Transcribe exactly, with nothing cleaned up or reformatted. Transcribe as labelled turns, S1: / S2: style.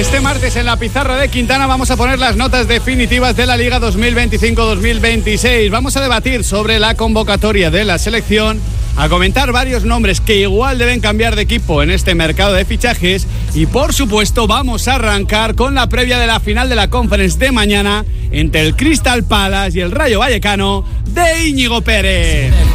S1: Este martes en la pizarra de Quintana vamos a poner las notas definitivas de la Liga dos mil veinticinco dos mil veintiséis. Vamos a debatir sobre la convocatoria de la selección, a comentar varios nombres que igual deben cambiar de equipo en este mercado de fichajes y, por supuesto, vamos a arrancar con la previa de la final de la Conference de mañana entre el Crystal Palace y el Rayo Vallecano de Íñigo Pérez.